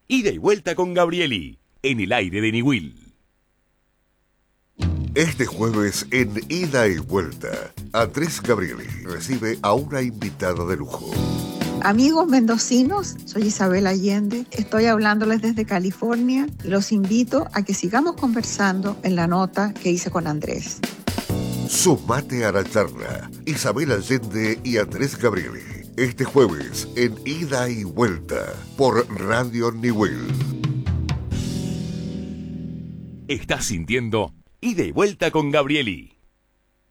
Ida y vuelta con Gabrieli, en el aire de Niwil. Este jueves en Ida y Vuelta, Andrés Gabrieli recibe a una invitada de lujo. Amigos mendocinos, soy Isabel Allende, estoy hablándoles desde California y los invito a que sigamos conversando en la nota que hice con Andrés. Sumate a la charla, Isabel Allende y Andrés Gabrieli, este jueves en Ida y Vuelta por Radio Niwil. Estás sintiendo Ida y Vuelta con Gabrieli.